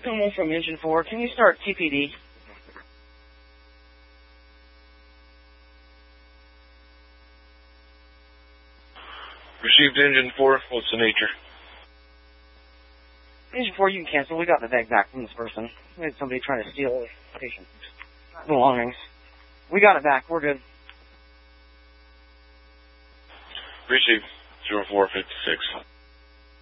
Kummel from Engine 4. Can you start TPD? Received Engine 4. What's the nature? Engine 4, you can cancel. We got the bag back from this person. We had somebody trying to steal the patient's belongings. We got it back. We're good. Received 0456.